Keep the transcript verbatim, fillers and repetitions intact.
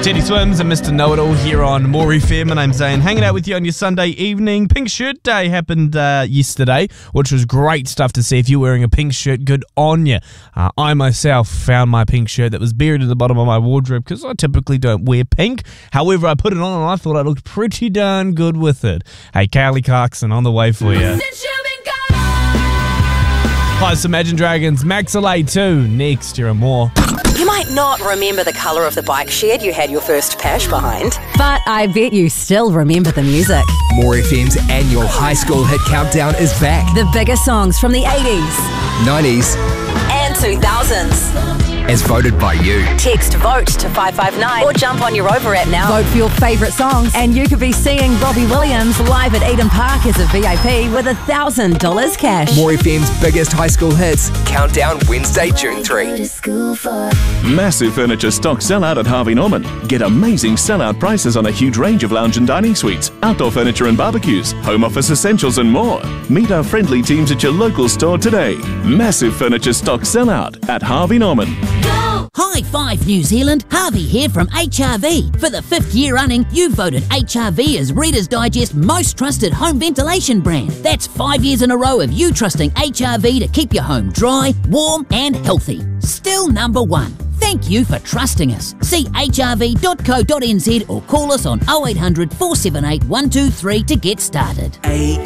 Teddy Swims and Mister Know-It-All here on More F M. My name's Zane, hanging out with you on your Sunday evening. Pink Shirt Day happened uh, yesterday, which was great stuff to see. If you're wearing a pink shirt, good on you. Uh, I myself found my pink shirt that was buried at the bottom of my wardrobe because I typically don't wear pink. However, I put it on and I thought I looked pretty darn good with it. Hey, Carly Clarkson on the way for you. Hi, it's Imagine Dragons, Max Alay two, next, you're more. You might not remember the colour of the bike shed you had your first Pash behind, but I bet you still remember the music. More F M's annual high school hit countdown is back. The biggest songs from the eighties, nineties, and two thousands. As voted by you. Text VOTE to five five nine or jump on your Rover app now. Vote for your favourite songs and you could be seeing Robbie Williams live at Eden Park as a V I P with one thousand dollars cash. More F M's biggest high school hits countdown Wednesday, June third. Massive furniture stock sellout at Harvey Norman. Get amazing sellout prices on a huge range of lounge and dining suites, outdoor furniture and barbecues, home office essentials and more. Meet our friendly teams at your local store today. Massive furniture stock sellout at Harvey Norman. High five, New Zealand. Harvey here from H R V. For the fifth year running, you voted H R V as Reader's Digest most trusted home ventilation brand. That's five years in a row of you trusting H R V to keep your home dry, warm and healthy. Still number one. Thank you for trusting us. See h r v dot co dot n z or call us on oh eight hundred, four seven eight, one two three to get started.